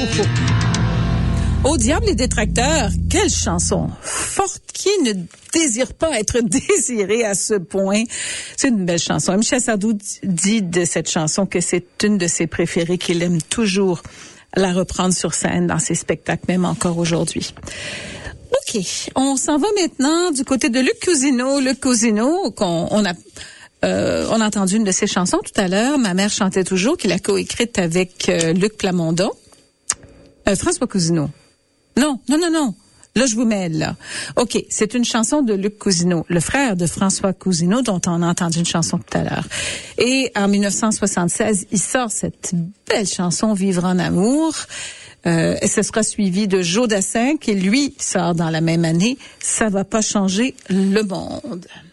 Au diable les détracteurs, quelle chanson forte, qui ne désire pas être désiré à ce point. C'est une belle chanson. Michel Sardou dit de cette chanson que c'est une de ses préférées, qu'il aime toujours la reprendre sur scène dans ses spectacles, même encore aujourd'hui. OK, on s'en va maintenant du côté de Luc Cousineau. Luc Cousineau, on a entendu une de ses chansons tout à l'heure, Ma mère chantait toujours, qu'il a coécrite avec Luc Plamondon. François Cousineau. Non. Là, je vous mêle, là. OK, c'est une chanson de Luc Cousineau, le frère de François Cousineau, dont on a entendu une chanson tout à l'heure. Et en 1976, il sort cette belle chanson, Vivre en amour. Et ce sera suivi de Joe Dassin, qui, lui, sort dans la même année, Ça va pas changer le monde.